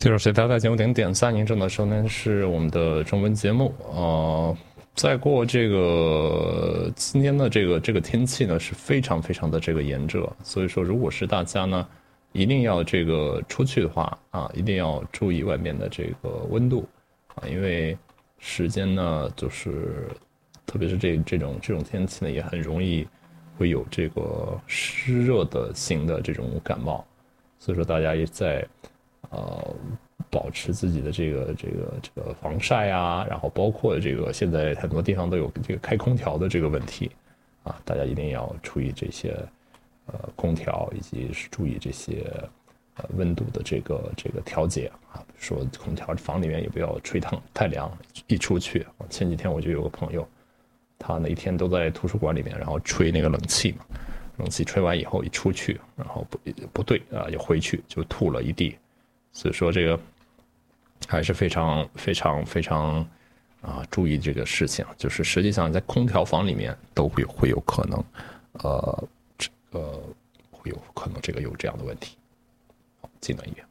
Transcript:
第六是大家9:03，您正在收听是我们的中文节目。再过今天的这个天气呢是非常非常的这个炎热，所以说如果是大家呢一定要出去的话一定要注意外面的这个温度因为时间呢就是特别是这种天气呢也很容易会有这个湿热的型的这种感冒，所以说大家也在保持自己的这个防晒然后包括现在很多地方都有这个开空调的这个问题大家一定要注意这些空调以及是注意这些温度的这个调节说空调房里面也不要吹太凉，一出去前几天我就有个朋友，他那一天都在图书馆里面，然后吹那个冷气嘛，冷气吹完以后一出去，然后不对又回去就吐了一地，所以说这个还是非常非常非常注意这个事情，就是实际上在空调房里面都会有可能会有可能有这样的问题。好，技能一点。